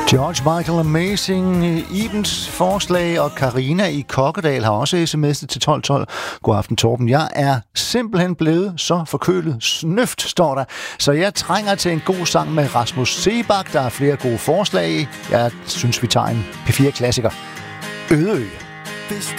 George Michael Amazing, Ibens forslag, og Karina i Kokkedal har også sms'et til 1212. God aften, Torben. Jeg er simpelthen blevet så forkølet. Snøft, står der. Så jeg trænger til en god sang med Rasmus Seebach. Der er flere gode forslag. Jeg synes, vi tager en P4-klassiker. Ødeø. Hvis